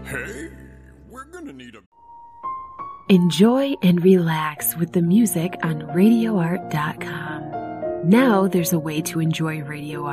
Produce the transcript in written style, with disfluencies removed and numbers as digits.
Hey, we're gonna need a... Enjoy and relax with the music on RadioArt.com. Now there's a way to enjoy Radio Art